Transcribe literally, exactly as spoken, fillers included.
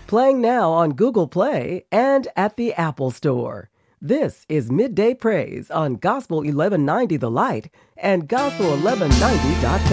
Playing now on Google Play and at the Apple Store. This is Midday Praise on Gospel eleven ninety The Light and gospel eleven ninety dot com.